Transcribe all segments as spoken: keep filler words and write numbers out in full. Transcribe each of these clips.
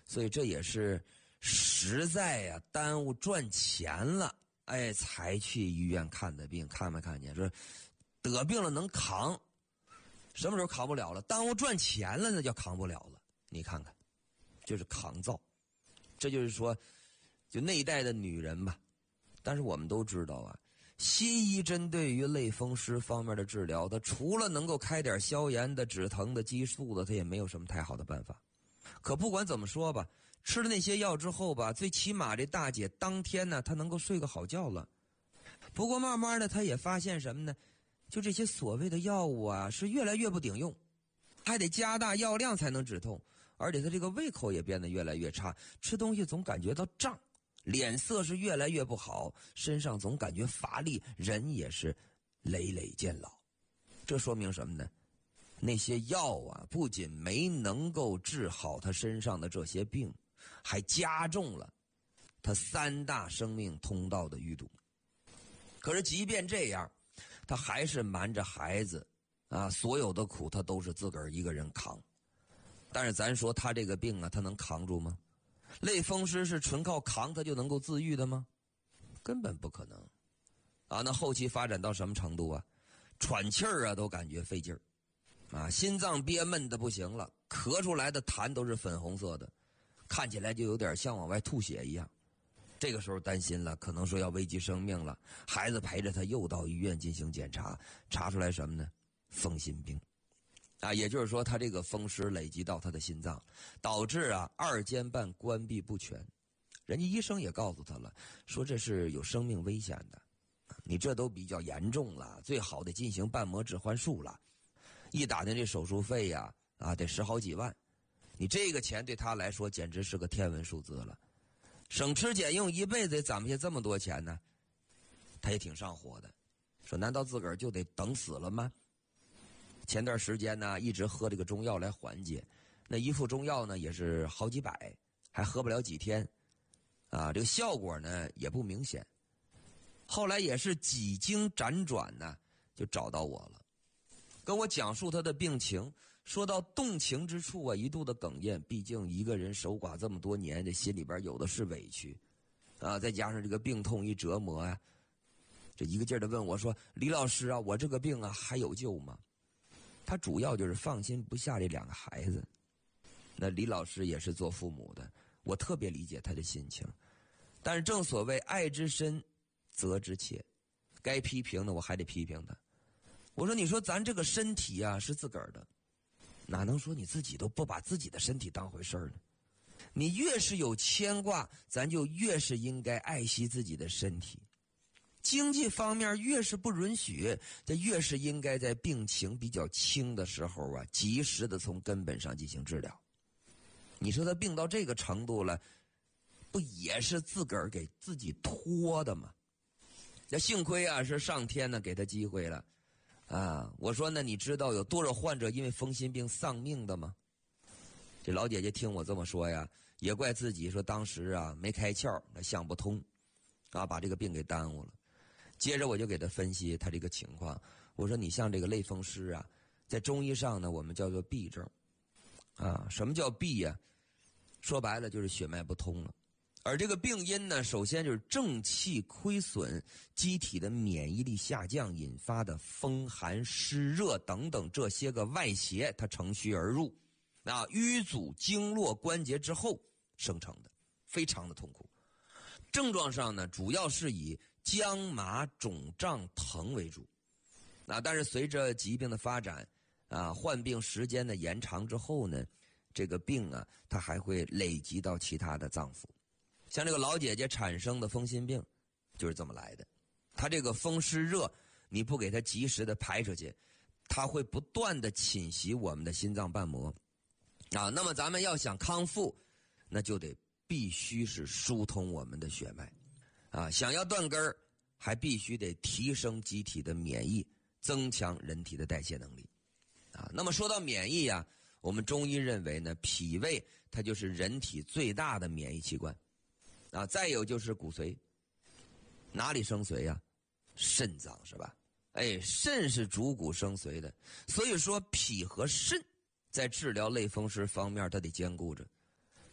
所以这也是实在呀、啊、耽误赚钱了，哎，才去医院看的病。看没看见？说得病了能扛，什么时候扛不了了？耽误赚钱了，那叫扛不了了。你看看，就是抗造。这就是说，就那一代的女人吧。但是我们都知道啊，西医针对于类风湿方面的治疗，它除了能够开点消炎的、止疼的、激素的，它也没有什么太好的办法。可不管怎么说吧，吃了那些药之后吧，最起码这大姐当天呢，她能够睡个好觉了。不过慢慢的，她也发现什么呢？就这些所谓的药物啊，是越来越不顶用，还得加大药量才能止痛，而且她这个胃口也变得越来越差，吃东西总感觉到胀，脸色是越来越不好，身上总感觉乏力，人也是累累渐老。这说明什么呢？那些药啊，不仅没能够治好他身上的这些病，还加重了他三大生命通道的淤堵。可是即便这样，他还是瞒着孩子啊，所有的苦他都是自个儿一个人扛。但是咱说他这个病啊，他能扛住吗？类风湿是纯靠扛他就能够自愈的吗？根本不可能啊！那后期发展到什么程度啊？喘气儿啊都感觉费劲儿啊，心脏憋闷的不行了，咳出来的痰都是粉红色的，看起来就有点像往外吐血一样。这个时候担心了，可能说要危及生命了，孩子陪着他又到医院进行检查，查出来什么呢？风心病啊，也就是说他这个风湿累积到他的心脏，导致啊二尖瓣关闭不全。人家医生也告诉他了，说这是有生命危险的，你这都比较严重了，最好得进行瓣膜置换术了。一打听这手术费呀，啊，得十好几万，你这个钱对他来说简直是个天文数字了。省吃俭用一辈子也攒不下这么多钱呢，他也挺上火的，说难道自个儿就得等死了吗？前段时间呢，一直喝这个中药来缓解，那一副中药呢也是好几百，还喝不了几天，啊，这个效果呢也不明显。后来也是几经辗转呢，就找到我了，跟我讲述他的病情，说到动情之处啊，一度的哽咽。毕竟一个人守寡这么多年，这心里边有的是委屈啊，再加上这个病痛一折磨啊，这一个劲儿的问我说：“李老师啊，我这个病啊还有救吗？”他主要就是放心不下这两个孩子。那李老师也是做父母的，我特别理解他的心情。但是正所谓爱之深，责之切，该批评的我还得批评他。我说，你说咱这个身体啊是自个儿的，哪能说你自己都不把自己的身体当回事儿呢？你越是有牵挂，咱就越是应该爱惜自己的身体。经济方面越是不允许，这越是应该在病情比较轻的时候啊，及时的从根本上进行治疗。你说他病到这个程度了，不也是自个儿给自己拖的吗？那幸亏啊是上天呢给他机会了啊！我说呢，你知道有多少患者因为风心病丧命的吗？这老姐姐听我这么说呀，也怪自己说当时啊没开窍，想不通啊，把这个病给耽误了。接着我就给他分析他这个情况，我说你像这个类风湿啊，在中医上呢我们叫做痹症啊。什么叫痹呀？说白了就是血脉不通了。而这个病因呢，首先就是正气亏损，机体的免疫力下降引发的风寒湿热等等这些个外邪，它乘虚而入，啊，淤阻经络关节之后生成的，非常的痛苦。症状上呢，主要是以僵麻肿胀疼为主，啊，但是随着疾病的发展，啊，患病时间的延长之后呢，这个病啊，它还会累积到其他的脏腑。像这个老姐姐产生的风心病，就是这么来的。她这个风湿热，你不给她及时的排出去，它会不断的侵袭我们的心脏瓣膜，啊，那么咱们要想康复，那就得必须是疏通我们的血脉，啊，想要断根儿，还必须得提升机体的免疫，增强人体的代谢能力，啊，那么说到免疫啊，我们中医认为呢，脾胃它就是人体最大的免疫器官。啊，再有就是骨髓，哪里生髓呀？肾脏是吧？哎，肾是主骨生髓的，所以说脾和肾在治疗类风湿方面它得兼顾着。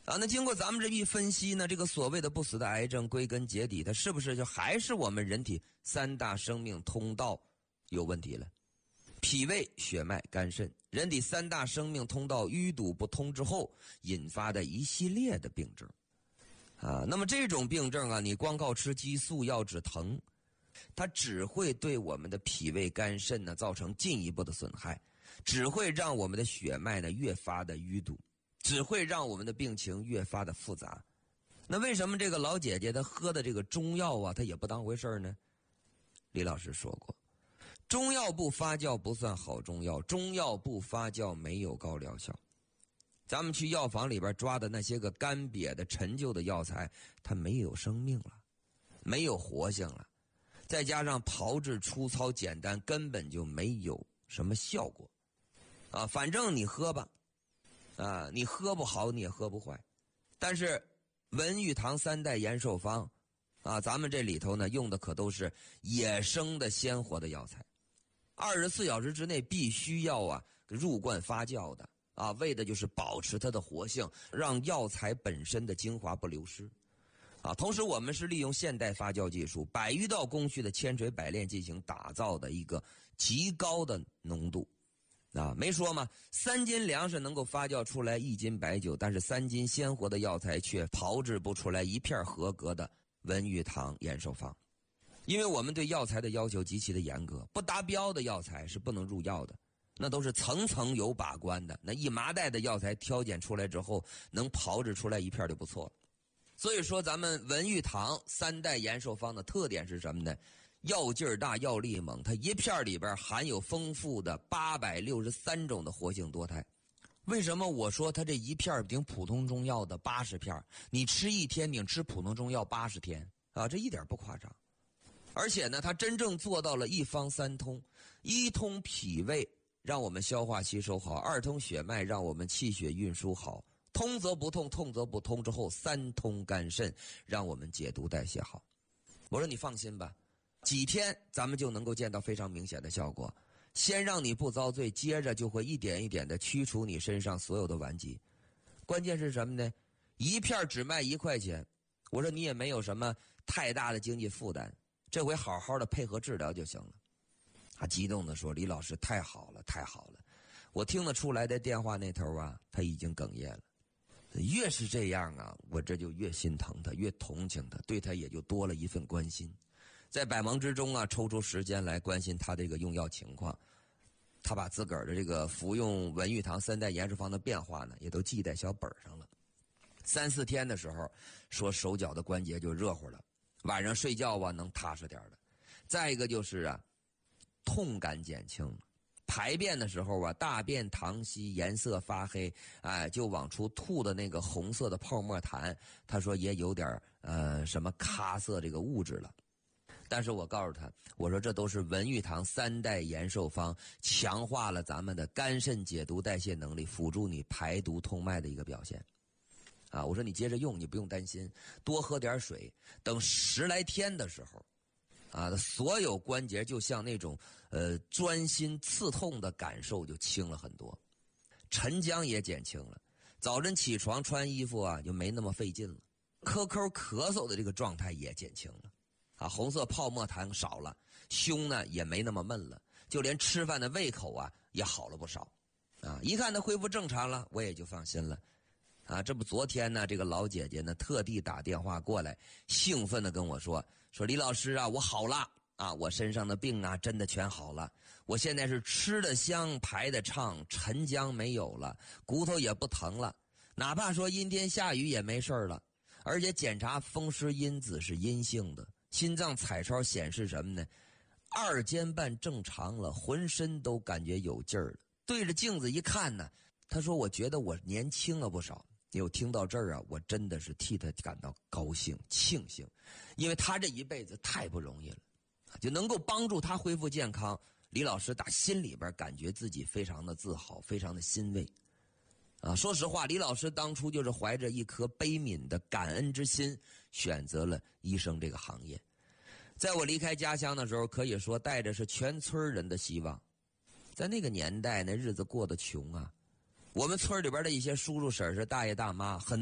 啊，那经过咱们这一分析呢，这个所谓的不死的癌症，归根结底，它是不是就还是我们人体三大生命通道有问题了？脾胃、血脉、肝肾，人体三大生命通道淤堵不通之后引发的一系列的病症。啊，那么这种病症啊，你光靠吃激素药止疼，它只会对我们的脾胃、肝肾呢造成进一步的损害，只会让我们的血脉呢越发的淤堵，只会让我们的病情越发的复杂。那为什么这个老姐姐她喝的这个中药啊，她也不当回事呢？李老师说过，中药不发酵不算好中药，中药不发酵没有高疗效。咱们去药房里边抓的那些个干瘪的陈旧的药材，它没有生命了，没有活性了，再加上炮制粗糙简单，根本就没有什么效果啊！反正你喝吧，啊，你喝不好你也喝不坏。但是文玉堂三代延寿方啊，咱们这里头呢用的可都是野生的鲜活的药材，二十四小时之内必须要啊入罐发酵的啊，为的就是保持它的活性，让药材本身的精华不流失啊。同时我们是利用现代发酵技术，百余道工序的千锤百炼进行打造的一个极高的浓度啊。没说嘛，三斤粮食能够发酵出来一斤白酒，但是三斤鲜活的药材却炮制不出来一片合格的文玉堂延寿方。因为我们对药材的要求极其的严格，不达标的药材是不能入药的，那都是层层有把关的。那一麻袋的药材挑拣出来之后，能炮制出来一片就不错了。所以说咱们文玉堂三代延寿方的特点是什么呢？药劲儿大，药力猛，它一片里边含有丰富的八百六十三种的活性多肽。为什么我说它这一片顶普通中药的八十片，你吃一天顶吃普通中药八十天啊？这一点不夸张。而且呢，它真正做到了一方三通：一通脾胃，让我们消化吸收好；二通血脉，让我们气血运输好；通则不痛，痛则不通之后，三通肝肾，让我们解毒代谢好。我说你放心吧，几天咱们就能够见到非常明显的效果。先让你不遭罪，接着就会一点一点的驱除你身上所有的顽疾。关键是什么呢？一片只卖一块钱，我说你也没有什么太大的经济负担，这回好好的配合治疗就行了。他激动地说：“李老师，太好了，太好了！”我听得出来，在电话那头啊，他已经哽咽了。越是这样啊，我这就越心疼他，越同情他，对他也就多了一份关心。在百忙之中啊，抽出时间来关心他这个用药情况。他把自个儿的这个服用文玉堂三代延寿方的变化呢，也都记在小本上了。三四天的时候，说手脚的关节就热乎了，晚上睡觉啊能踏实点的。再一个就是啊，痛感减轻了，排便的时候啊，大便溏稀，颜色发黑，哎，就往出吐的那个红色的泡沫痰，他说也有点呃什么咖色这个物质了。但是我告诉他，我说这都是文玉堂三代延寿方强化了咱们的肝肾解毒代谢能力，辅助你排毒通脉的一个表现。啊，我说你接着用，你不用担心，多喝点水，等十来天的时候，啊，所有关节就像那种呃钻心刺痛的感受就轻了很多，沉僵也减轻了，早晨起床穿衣服啊就没那么费劲了，咳咳咳嗽的这个状态也减轻了。啊，红色泡沫痰少了，胸呢也没那么闷了，就连吃饭的胃口啊也好了不少。啊，一看他恢复正常了，我也就放心了。啊，这不昨天呢，这个老姐姐呢特地打电话过来，兴奋地跟我说，说李老师啊，我好了啊，我身上的病啊真的全好了，我现在是吃得香，排得畅，沉僵没有了，骨头也不疼了，哪怕说阴天下雨也没事了，而且检查风湿因子是阴性的。心脏彩超显示什么呢？二尖瓣正常了，浑身都感觉有劲儿了。对着镜子一看呢，他说：“我觉得我年轻了不少。”有听到这儿啊，我真的是替他感到高兴、庆幸，因为他这一辈子太不容易了，就能够帮助他恢复健康。李老师打心里边感觉自己非常的自豪，非常的欣慰。啊，说实话，李老师当初就是怀着一颗悲悯的感恩之心，选择了医生这个行业。在我离开家乡的时候，可以说带着是全村人的希望。在那个年代，那日子过得穷啊，我们村里边的一些叔叔婶婶、大爷大妈很